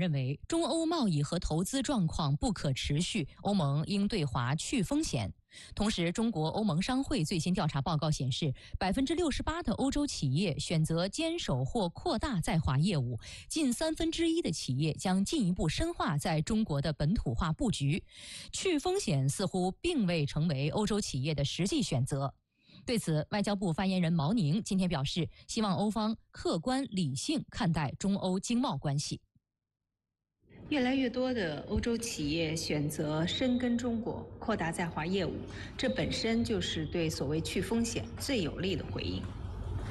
认为，中欧贸易和投资状况不可持续，欧盟应对华去风险。同时，中国欧盟商会最新调查报告显示，68%的欧洲企业选择坚守或扩大在华业务，近1/3的企业将进一步深化在中国的本土化布局。去风险似乎并未成为欧洲企业的实际选择。对此，外交部发言人毛宁今天表示，希望欧方客观理性看待中欧经贸关系。 越来越多的欧洲企业选择深耕中国，扩大在华业务，这本身就是对所谓去风险最有力的回应。